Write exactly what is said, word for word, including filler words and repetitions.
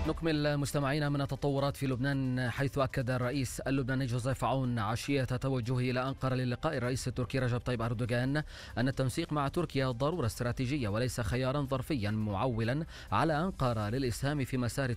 نكمل مستمعينا من التطورات في لبنان، حيث أكد الرئيس اللبناني جوزيف عون عشية توجهه إلى أنقرة للقاء الرئيس التركي رجب طيب أردوغان أن التنسيق مع تركيا ضرورة استراتيجية وليس خيارا ظرفيا، معولا على أنقرة للإسهام في مسار